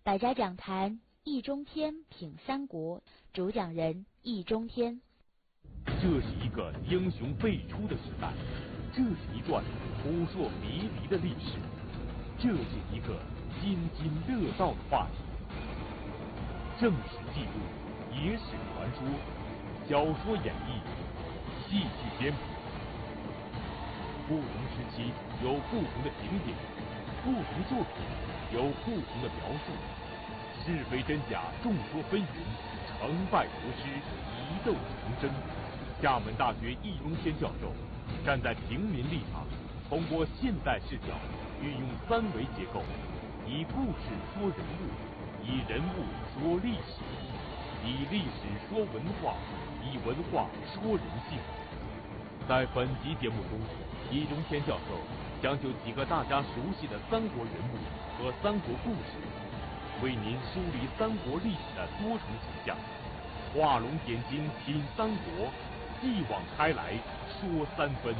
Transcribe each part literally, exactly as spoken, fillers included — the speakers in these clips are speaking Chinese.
百家讲坛易中天品三国，主讲人易中天。 这是一个英雄辈出的时代，这是一段扑朔迷离的历史，这是一个津津乐道的话题。正史记录，野史传说，小说演绎，戏剧编谱。不同时期有不同的评点，不同作品有不同的描述，是非真假众说纷纭，成败得失疑窦丛生。厦门大学易中天教授站在平民立场，通过现代视角，运用三维结构，以故事说人物，以人物说历史，以历史说文化，以文化说人性。在本集节目中，易中天教授将就几个大家熟悉的三国人物和三国故事，为您梳理三国历史的多重形象，画龙点睛品三国，继往开来说三分。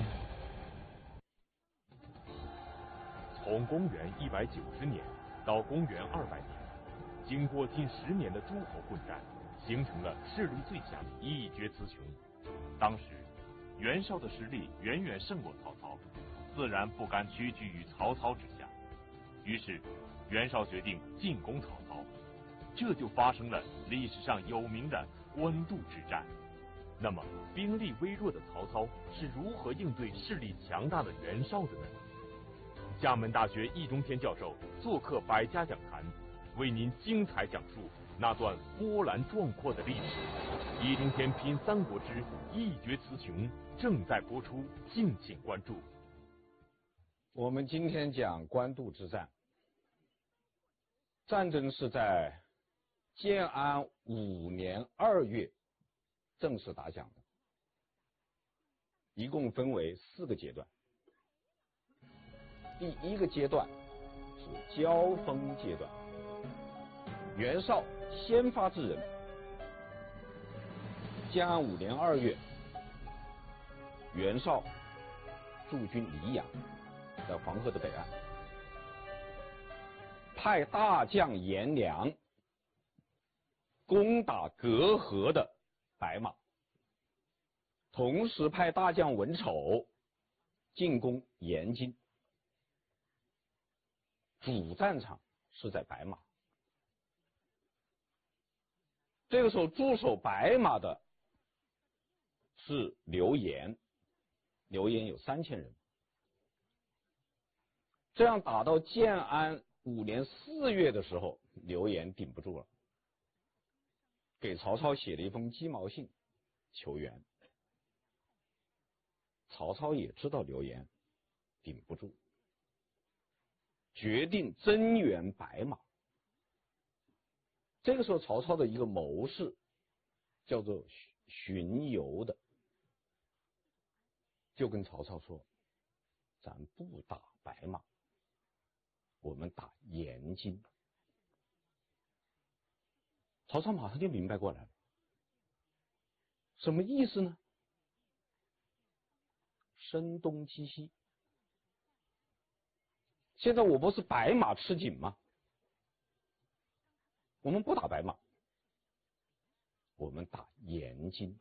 从公元一百九十年到公元二百年，经过近十年的诸侯混战，形成了势力最强，一决雌雄。当时袁绍的实力远远胜过曹操，自然不甘屈居于曹操之下，于是袁绍决定进攻曹操，这就发生了历史上有名的官渡之战。那么兵力微弱的曹操是如何应对势力强大的袁绍的呢？厦门大学易中天教授做客百家讲坛，为您精彩讲述那段波澜壮阔的历史。易中天品三国之一决雌雄正在播出，敬请关注。 我们今天讲官渡之战，战争是在建安五年二月正式打响的，一共分为四个阶段。第一个阶段是交锋阶段，袁绍先发制人。建安五年二月，袁绍驻军黎阳，在黄河的北岸，派大将颜良攻打隔河的白马，同时派大将文丑进攻延津。主战场是在白马。这个时候驻守白马的是刘延，刘延有三千人。这样打到建安五年四月的时候，刘延顶不住了，给曹操写了一封鸡毛信求援。曹操也知道刘延顶不住，决定增援白马。这个时候曹操的一个谋士叫做荀攸的，就跟曹操说，咱不打白马，我们打延津。曹操马上就明白过来了，什么意思呢？声东击西。现在我不是白马吃紧吗？我们不打白马，我们打延津，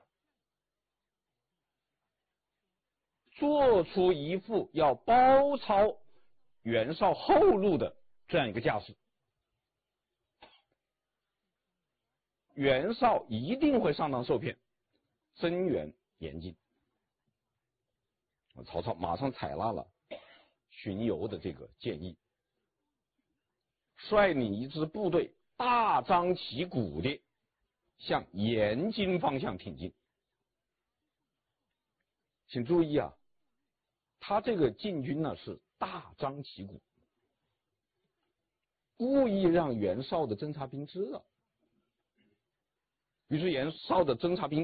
做出一副要包抄袁绍后路的这样一个架势。袁绍一定会上当受骗，增援延津。曹操马上采纳了荀攸的这个建议，率领一支部队大张旗鼓地向延津方向挺进。请注意啊，他这个进军呢是大张旗鼓，故意让袁绍的侦察兵知道。于是袁绍的侦察兵